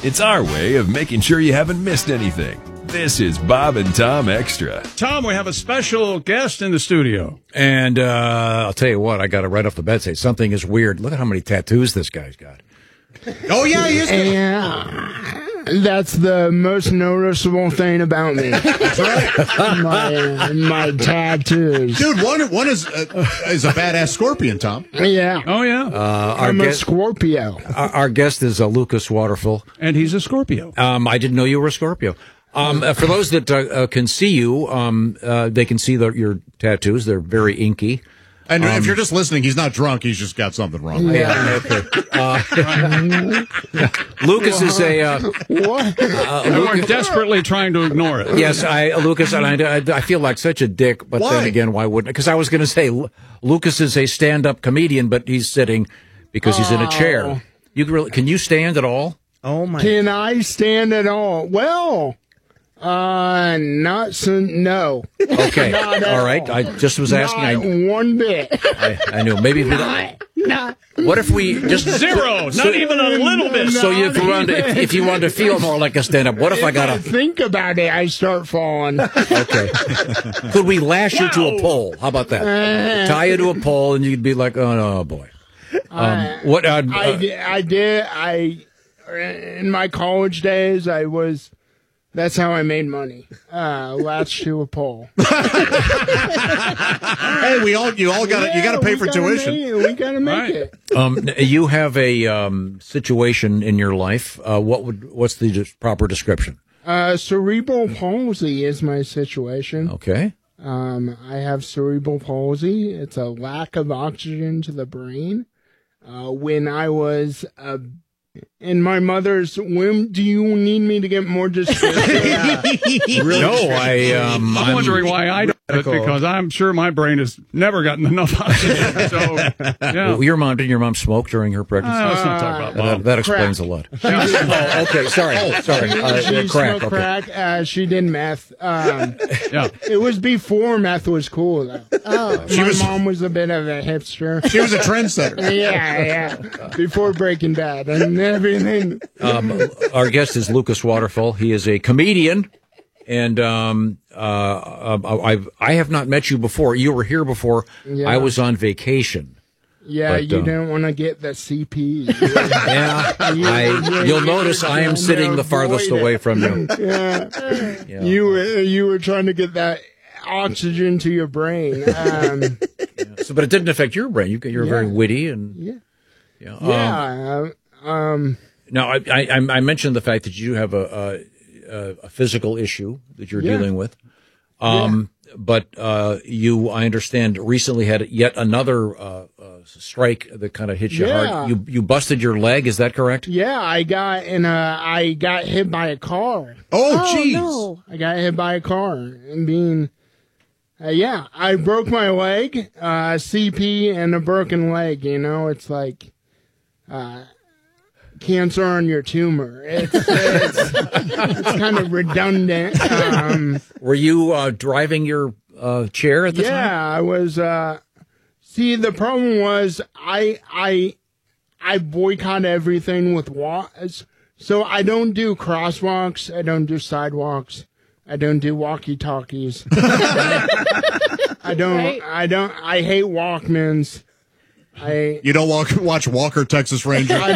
It's our way of making sure you haven't missed anything. This is Bob and Tom Extra. Tom, we have a special guest in the studio. And I'll tell you what, I got to right off the bat say something is weird. Look at how many tattoos this guy's got. Oh, yeah, he is. Yeah. That's the most noticeable thing about me. That's right. my tattoos. Dude, one is a badass scorpion, Tom. Yeah. Oh, yeah. I'm a Scorpio. Our guest is Lucas Waterful. And he's a Scorpio. I didn't know you were a Scorpio. For those that can see you, they can see your tattoos. They're very inky. And if you're just listening, he's not drunk. He's just got something wrong. Yeah. Okay. Lucas is a. What? We're desperately trying to ignore it. Yes, Lucas, and I feel like such a dick, but then again, why wouldn't? Because I was going to say Lucas is a stand-up comedian, but he's sitting because he's in a chair. Can you stand at all? Oh my! Can I stand at all? Well. No. Okay. All right. I just was asking. Not one bit. I knew. Maybe. Not. What if we just zero? Not even a little bit. So if you want to feel more like a stand-up, what if I got to think about it? I start falling. Okay. Could we lash you to a pole? How about that? Tie you to a pole, and you'd be like, oh no, boy. What? I did. In my college days, that's how I made money. Latched to a pole. Hey, you all got to pay for tuition. We got to make it. You have a situation in your life. What's the proper description? Cerebral palsy is my situation. Okay. I have cerebral palsy. It's a lack of oxygen to the brain. When I was in my mother's womb, do you need me to get more descriptive? Really? No, I'm wondering why I don't have it, because I'm sure my brain has never gotten enough oxygen. So, yeah. Well, did your mom smoke during her pregnancy? Let's not talk about Mom. That explains a lot. Okay, sorry. She Crack. smoked crack. She did meth. Yeah. It was before meth was cool, though. Oh, my mom was a bit of a hipster. She was a trendsetter. Yeah. Before Breaking Bad and everything. Our guest is Lucas Waterfall. He is a comedian, and I have not met you before. You were here before. Yeah. I was on vacation. Yeah, but, you don't want to get the CP. You'll notice I am sitting the farthest away from you. Yeah. You were trying to get that oxygen to your brain. But it didn't affect your brain. You're very witty and Now, I mentioned the fact that you have a physical issue that you're dealing with, but you, I understand, recently had yet another strike that kind of hit you hard. You busted your leg, is that correct? Yeah, I got hit by a car. Oh, jeez! No. I got hit by a car and I broke my leg, CP and a broken leg. You know, it's like cancer on your tumor. It's kind of redundant. Were you driving your chair at the time? Yeah, I was. See, the problem was I boycott everything with walks. So I don't do crosswalks. I don't do sidewalks. I don't do walkie-talkies. I hate Walkmans. You don't watch Walker, Texas Ranger? I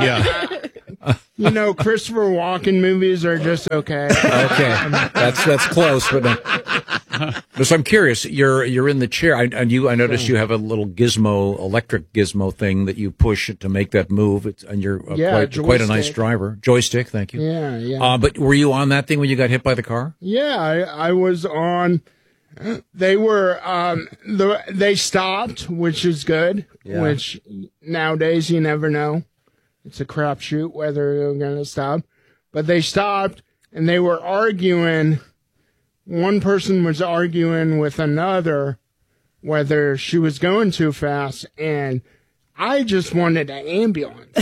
don't Christopher Walken movies are just okay. Okay. That's close, but so I'm curious, you're in the chair. I noticed you have a little electric gizmo thing that you push to make that move. You're quite a nice driver. Joystick, thank you. Yeah. But were you on that thing when you got hit by the car? Yeah, I was on. They were, they stopped, which is good, which nowadays you never know. It's a crapshoot whether they're going to stop. But they stopped, and they were arguing. One person was arguing with another whether she was going too fast, and I just wanted an ambulance.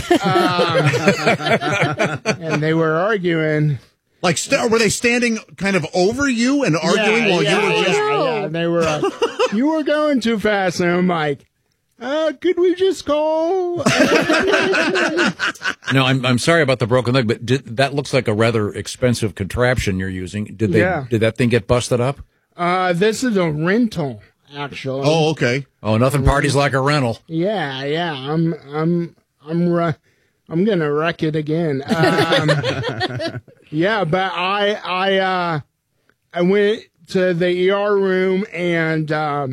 And they were arguing. Like, were they standing kind of over you and arguing while you were just... Yeah, they were you were going too fast, and I'm like, could we just call? No, I'm sorry about the broken leg, but that looks like a rather expensive contraption you're using. Did that thing get busted up? This is a rental, actually. Oh, okay. Oh, nothing parties like a rental. Yeah. I'm gonna wreck it again. Yeah, but I went to the ER room and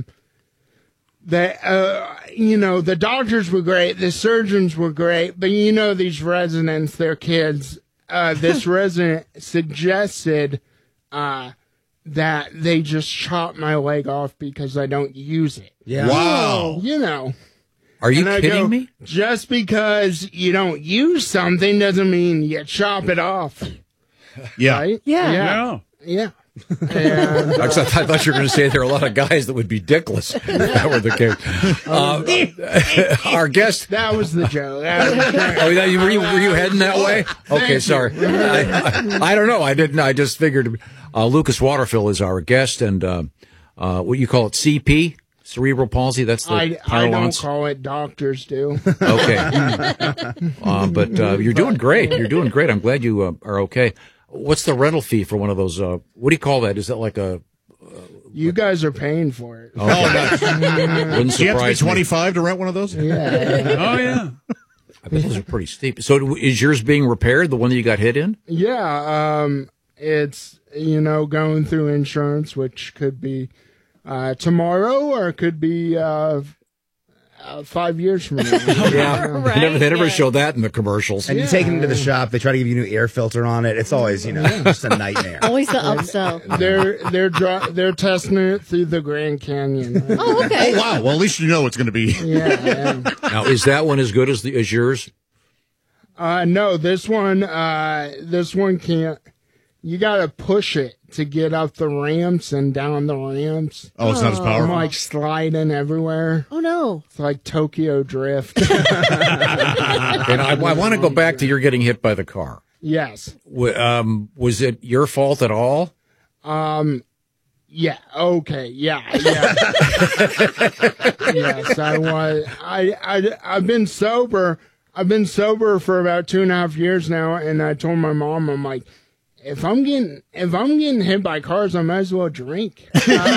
the doctors were great, the surgeons were great, but these residents, their kids. This resident suggested that they just chop my leg off because I don't use it. Yeah. Wow. Are you kidding me? Just because you don't use something doesn't mean you chop it off. Yeah. Right? Yeah. Yeah. I thought you were going to say there are a lot of guys that would be dickless if that were the case. Our guest. That was the joke. Were you heading that way? Okay, sorry. I don't know. I didn't. I just figured. Lucas Waterfill is our guest, and what you call it, CP, cerebral palsy. That's the I parlance. don't call it. Doctors do. Okay, but you're doing great. You're doing great. I'm glad you are okay. What's the rental fee for one of those? What do you call that? Is that like a? You guys are paying for it. Okay. Wouldn't Do you have to pay surprise me. 25 to rent one of those? Yeah. Oh, yeah. I bet those are pretty steep. So is yours being repaired? The one that you got hit in? Yeah. It's going through insurance, which could be tomorrow or it could be 5 years from now. Yeah, Right, they never yeah. show that in the commercials. And you take it into the shop, they try to give you a new air filter on it. It's always, just a nightmare. Always the upsell. They're testing it through the Grand Canyon. Oh, okay. Oh, wow. Well, at least you know it's going to be. Yeah. Now, is that one as good as yours? No, this one can't. You gotta push it to get up the ramps and down the ramps. Oh, it's not as I'm powerful. like sliding everywhere. Oh, no. It's like Tokyo Drift. And I want to go back to your getting hit by the car. Yes. Was it your fault at all? Yeah. Okay. Yeah. Yes, I was. I've been sober. I've been sober for about 2.5 years now, and I told my mom, I'm like, if I'm getting hit by cars, I might as well drink.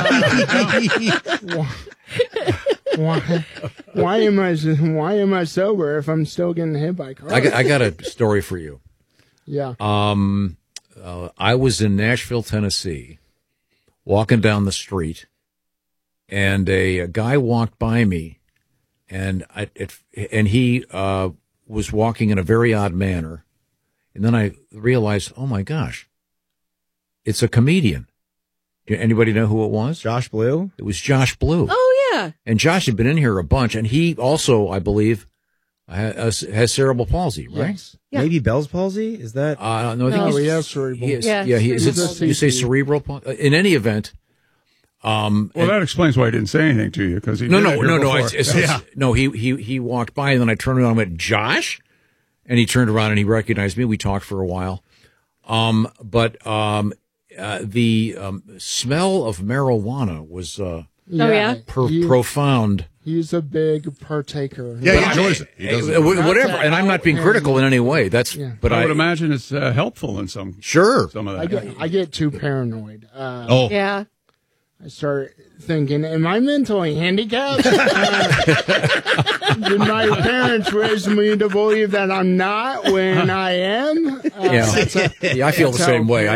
Why am I sober if I'm still getting hit by cars? I got a story for you. Yeah. I was in Nashville, Tennessee, walking down the street, and a guy walked by me, and he was walking in a very odd manner. And then I realized, oh my gosh, it's a comedian. Anybody know who it was? Josh Blue? It was Josh Blue. Oh, yeah. And Josh had been in here a bunch, and he also, I believe, has cerebral palsy, right? Yes. Yeah. Maybe Bell's palsy? Is that? No, I think he has cerebral. He is, Yeah, he is. cerebral. You say cerebral palsy? In any event, Well, that explains why he didn't say anything to you, because he no. Yeah. No, he walked by, and then I turned around and went, Josh? And he turned around and he recognized me. We talked for a while. But the smell of marijuana was profound. He's a big partaker. Yeah, he enjoys it. He does it. Whatever. And I'm not being critical in any way. But I would imagine it's helpful in some of that. I get too paranoid. Yeah. I start thinking, am I mentally handicapped? Did my parents raise me to believe that I'm not when I am? I feel the same way.